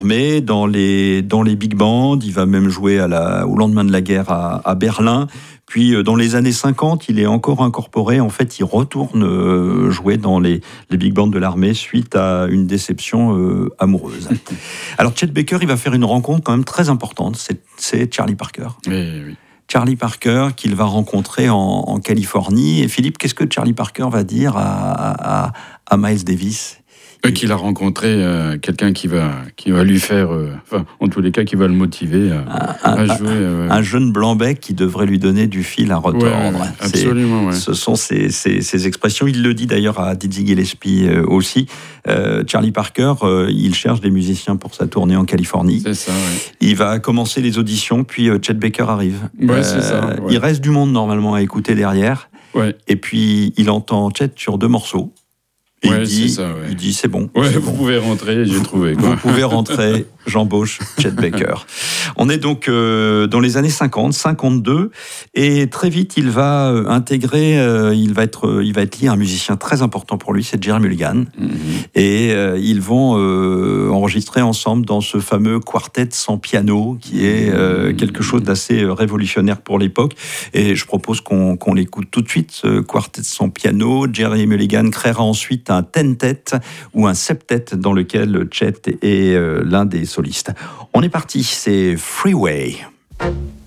Mais dans les big bands, il va même jouer au lendemain de la guerre à Berlin. Puis dans les années 50, il est encore incorporé. En fait, il retourne jouer dans les big bands de l'armée suite à une déception amoureuse. Alors Chet Baker, il va faire une rencontre quand même très importante. C'est Charlie Parker. Oui. Charlie Parker qu'il va rencontrer en Californie. Et Philippe, qu'est-ce que Charlie Parker va dire à Miles Davis ? Qu'il a rencontré quelqu'un qui va lui faire, en tous les cas, qui va le motiver à jouer. Un jeune blanc-bec qui devrait lui donner du fil à retordre. Ouais, absolument, ouais. Ce sont ces expressions. Il le dit d'ailleurs à Dizzy Gillespie aussi. Charlie Parker, il cherche des musiciens pour sa tournée en Californie. C'est ça, ouais. Il va commencer les auditions, puis Chet Baker arrive. Ouais, c'est ça. Ouais. Il reste du monde normalement à écouter derrière. Ouais. Et puis il entend Chet sur 2 morceaux. Et il dit c'est bon. Ouais, c'est vous bon. pouvez rentrer, j'ai trouvé. Quoi. Vous pouvez rentrer, j'embauche Chet Baker. On est donc dans les années 50, 52, et très vite il va intégrer, il va être lié à un musicien très important pour lui, c'est Jerry Mulligan, et ils vont enregistrer ensemble dans ce fameux quartet sans piano qui est quelque chose d'assez révolutionnaire pour l'époque. Et je propose qu'on l'écoute tout de suite, ce quartet sans piano. Jerry Mulligan créera ensuite un tentet ou un septet dans lequel Chet est l'un des solistes. On est parti, c'est Freeway.